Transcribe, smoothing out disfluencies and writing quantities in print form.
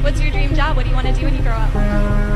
What's your dream job? What do you want to do when you grow up?